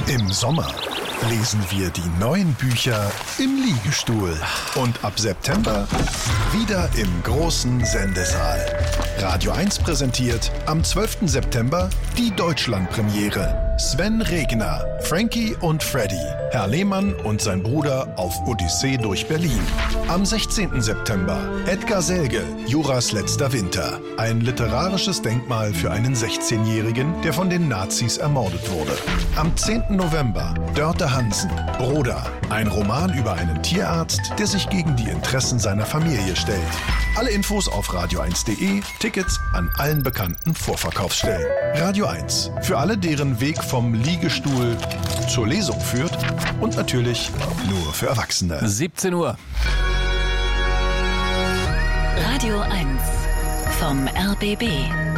Im Sommer lesen wir die neuen Bücher im Liegestuhl. Und ab September wieder im großen Sendesaal. Radio 1 präsentiert am 12. September die Deutschlandpremiere. Sven Regner, Frankie und Freddy, Herr Lehmann und sein Bruder auf Odyssee durch Berlin. Am 16. September Edgar Selge, Juras letzter Winter. Ein literarisches Denkmal für einen 16-Jährigen, der von den Nazis ermordet wurde. Am 10. November Dörte Hansen, Broda. Ein Roman über einen Tierarzt, der sich gegen die Interessen seiner Familie stellt. Alle Infos auf radio1.de, Tickets an allen bekannten Vorverkaufsstellen. Radio 1, für alle, deren Weg vom Liegestuhl zur Lesung führt und natürlich nur für Erwachsene. 17 Uhr. Radio 1 vom RBB.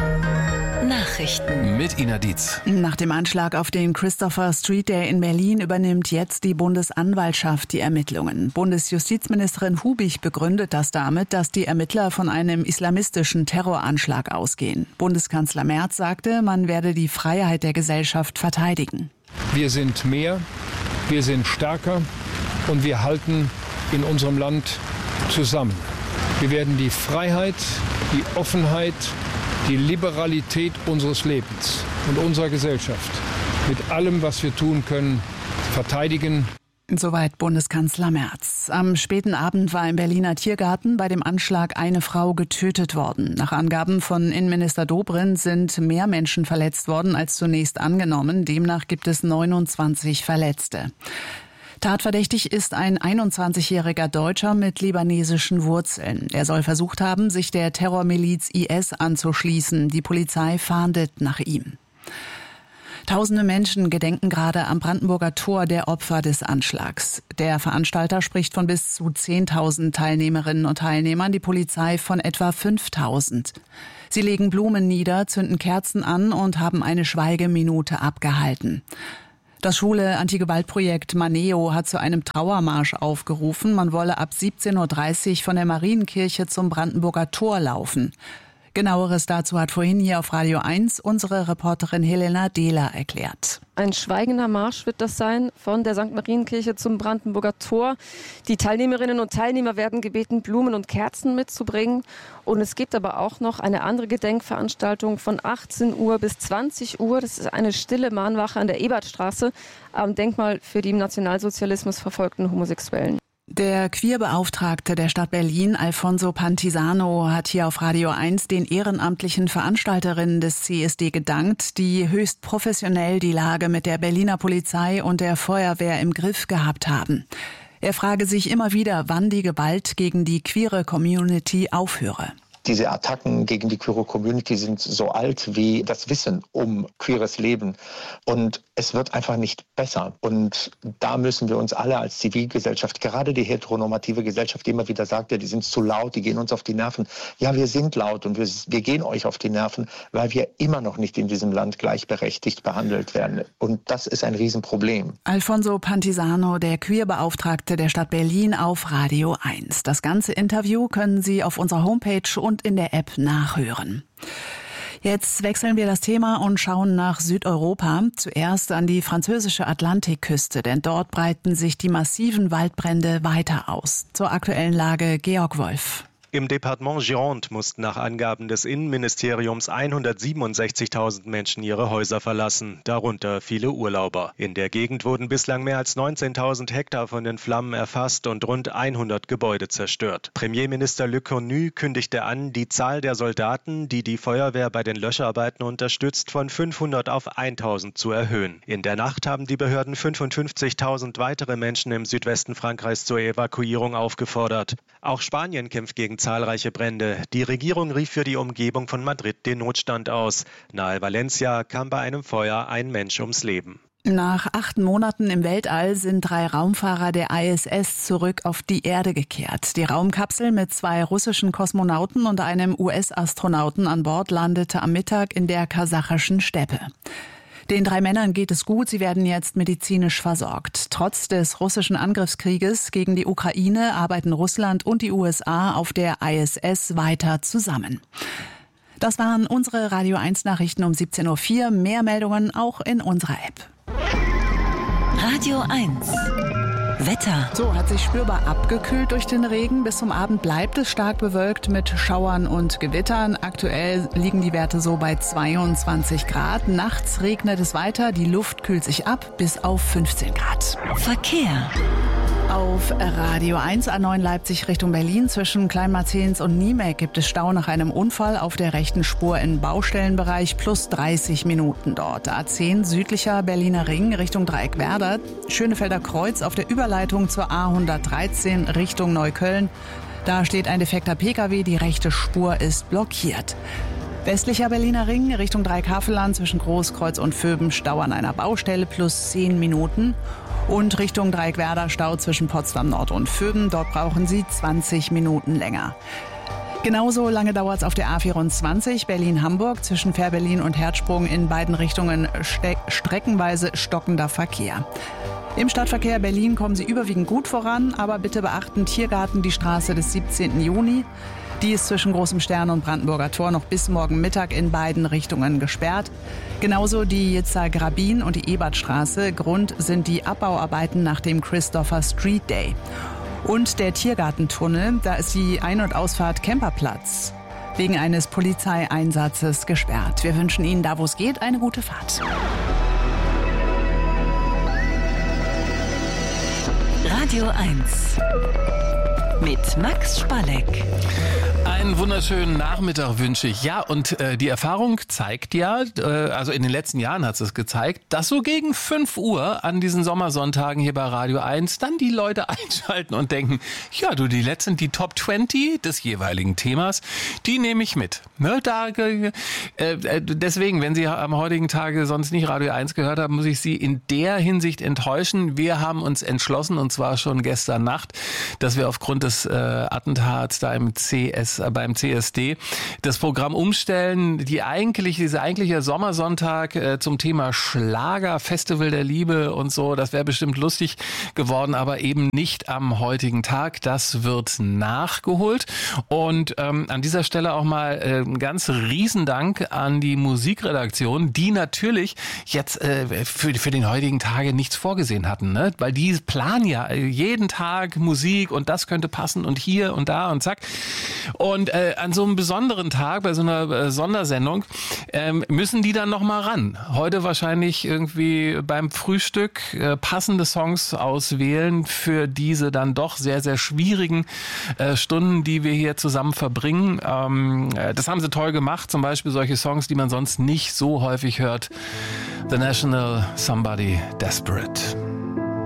Nachrichten Mit Ina Dietz. Nach dem Anschlag auf den Christopher Street Day in Berlin übernimmt jetzt die Bundesanwaltschaft die Ermittlungen. Bundesjustizministerin Hubig begründet das damit, dass die Ermittler von einem islamistischen Terroranschlag ausgehen. Bundeskanzler Merz sagte, man werde die Freiheit der Gesellschaft verteidigen. Wir sind mehr, wir sind stärker und wir halten in unserem Land zusammen. Wir werden die Freiheit, die Offenheit, die Liberalität unseres Lebens und unserer Gesellschaft mit allem, was wir tun können, verteidigen. Soweit Bundeskanzler Merz. Am späten Abend war im Berliner Tiergarten bei dem Anschlag eine Frau getötet worden. Nach Angaben von Innenminister Dobrindt sind mehr Menschen verletzt worden als zunächst angenommen. Demnach gibt es 29 Verletzte. Tatverdächtig ist ein 21-jähriger Deutscher mit libanesischen Wurzeln. Er soll versucht haben, sich der Terrormiliz IS anzuschließen. Die Polizei fahndet nach ihm. Tausende Menschen gedenken gerade am Brandenburger Tor der Opfer des Anschlags. Der Veranstalter spricht von bis zu 10.000 Teilnehmerinnen und Teilnehmern, die Polizei von etwa 5.000. Sie legen Blumen nieder, zünden Kerzen an und haben eine Schweigeminute abgehalten. Das schwule Antigewaltprojekt Maneo hat zu einem Trauermarsch aufgerufen. Man wolle ab 17.30 Uhr von der Marienkirche zum Brandenburger Tor laufen. Genaueres dazu hat vorhin hier auf Radio 1 unsere Reporterin Helena Dehler erklärt. Ein schweigender Marsch wird das sein von der St. Marienkirche zum Brandenburger Tor. Die Teilnehmerinnen und Teilnehmer werden gebeten, Blumen und Kerzen mitzubringen. Und es gibt aber auch noch eine andere Gedenkveranstaltung von 18 Uhr bis 20 Uhr. Das ist eine stille Mahnwache an der Ebertstraße am Denkmal für die im Nationalsozialismus verfolgten Homosexuellen. Der Queerbeauftragte der Stadt Berlin, Alfonso Pantisano, hat hier auf Radio 1 den ehrenamtlichen Veranstalterinnen des CSD gedankt, die höchst professionell die Lage mit der Berliner Polizei und der Feuerwehr im Griff gehabt haben. Er frage sich immer wieder, wann die Gewalt gegen die queere Community aufhöre. Diese Attacken gegen die queere Community sind so alt wie das Wissen um queeres Leben. Und es wird einfach nicht besser. Und da müssen wir uns alle als Zivilgesellschaft, gerade die heteronormative Gesellschaft, die immer wieder sagt, ja, die sind zu laut, die gehen uns auf die Nerven. Ja, wir sind laut und wir gehen euch auf die Nerven, weil wir immer noch nicht in diesem Land gleichberechtigt behandelt werden. Und das ist ein Riesenproblem. Alfonso Pantisano, der Queerbeauftragte der Stadt Berlin, auf Radio 1. Das ganze Interview können Sie auf unserer Homepage und in der App nachhören. Jetzt wechseln wir das Thema und schauen nach Südeuropa. Zuerst an die französische Atlantikküste, denn dort breiten sich die massiven Waldbrände weiter aus. Zur aktuellen Lage Georg Wolf. Im Departement Gironde mussten nach Angaben des Innenministeriums 167.000 Menschen ihre Häuser verlassen, darunter viele Urlauber. In der Gegend wurden bislang mehr als 19.000 Hektar von den Flammen erfasst und rund 100 Gebäude zerstört. Premierminister Lecornu kündigte an, die Zahl der Soldaten, die die Feuerwehr bei den Löscharbeiten unterstützt, von 500 auf 1.000 zu erhöhen. In der Nacht haben die Behörden 55.000 weitere Menschen im Südwesten Frankreichs zur Evakuierung aufgefordert. Auch Spanien kämpft gegen zahlreiche Brände. Die Regierung rief für die Umgebung von Madrid den Notstand aus. Nahe Valencia kam bei einem Feuer ein Mensch ums Leben. Nach 8 Monaten im Weltall sind 3 Raumfahrer der ISS zurück auf die Erde gekehrt. Die Raumkapsel mit 2 russischen Kosmonauten und einem US-Astronauten an Bord landete am Mittag in der kasachischen Steppe. Den 3 Männern geht es gut, sie werden jetzt medizinisch versorgt. Trotz des russischen Angriffskrieges gegen die Ukraine arbeiten Russland und die USA auf der ISS weiter zusammen. Das waren unsere Radio 1 Nachrichten um 17.04 Uhr. Mehr Meldungen auch in unserer App. Radio 1. Wetter. So, hat sich spürbar abgekühlt durch den Regen. Bis zum Abend bleibt es stark bewölkt mit Schauern und Gewittern. Aktuell liegen die Werte so bei 22 Grad. Nachts regnet es weiter. Die Luft kühlt sich ab bis auf 15 Grad. Verkehr. Auf Radio 1 A9 Leipzig Richtung Berlin zwischen Kleinmarzens und Niemek gibt es Stau nach einem Unfall auf der rechten Spur im Baustellenbereich plus 30 Minuten dort. A10 südlicher Berliner Ring Richtung Dreieckwerder, Schönefelder Kreuz auf der Überleitung zur A113 Richtung Neukölln. Da steht ein defekter Pkw, die rechte Spur ist blockiert. Westlicher Berliner Ring Richtung Dreieckhavelland zwischen Großkreuz und Vöben Stau an einer Baustelle plus 10 Minuten. Und Richtung Dreieckwerder Stau zwischen Potsdam Nord und Vöben. Dort brauchen Sie 20 Minuten länger. Genauso lange dauert es auf der A24 Berlin-Hamburg zwischen Fährberlin und Herzsprung in beiden Richtungen streckenweise stockender Verkehr. Im Stadtverkehr Berlin kommen Sie überwiegend gut voran, aber bitte beachten Tiergarten die Straße des 17. Juni. Die ist zwischen Großem Stern und Brandenburger Tor noch bis morgen Mittag in beiden Richtungen gesperrt. Genauso die Jitzer Grabin und die Ebertstraße. Grund sind die Abbauarbeiten nach dem Christopher Street Day. Und der Tiergartentunnel, da ist die Ein- und Ausfahrt Kemperplatz wegen eines Polizeieinsatzes gesperrt. Wir wünschen Ihnen da, wo es geht, eine gute Fahrt. Radio 1 mit Max Spalleck. Einen wunderschönen Nachmittag wünsche ich. Ja, und die Erfahrung zeigt ja, also in den letzten Jahren hat es gezeigt, dass so gegen 5 Uhr an diesen Sommersonntagen hier bei Radio 1 dann die Leute einschalten und denken, ja du, die letzten, die Top 20 des jeweiligen Themas, die nehme ich mit. Ne, deswegen, wenn Sie am heutigen Tage sonst nicht Radio 1 gehört haben, muss ich Sie in der Hinsicht enttäuschen. Wir haben uns entschlossen, und zwar schon gestern Nacht, dass wir aufgrund des Attentats da beim CSD das Programm umstellen. Dieser eigentliche Sommersonntag zum Thema Schlager, Festival der Liebe und so, das wäre bestimmt lustig geworden, aber eben nicht am heutigen Tag. Das wird nachgeholt. Und an dieser Stelle auch mal ein ganz Riesendank an die Musikredaktion, die natürlich jetzt für den heutigen Tage nichts vorgesehen hatten, ne? Weil die planen ja jeden Tag Musik und das könnte passen und hier und da und zack. Und an so einem besonderen Tag, bei so einer Sondersendung, müssen die dann nochmal ran. Heute wahrscheinlich irgendwie beim Frühstück passende Songs auswählen für diese dann doch sehr, sehr schwierigen Stunden, die wir hier zusammen verbringen. Das haben sie toll gemacht. Zum Beispiel solche Songs, die man sonst nicht so häufig hört. The National, Somebody Desperate.